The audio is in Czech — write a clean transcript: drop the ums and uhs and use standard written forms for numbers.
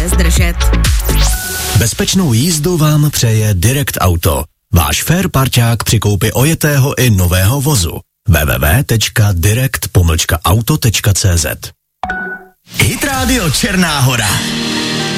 se zdržet. Bezpečnou jízdu vám přeje Direct Auto. Váš fair parťák při koupi ojetého i nového vozu. www.direct-auto.cz Hit Radio Černá Hora.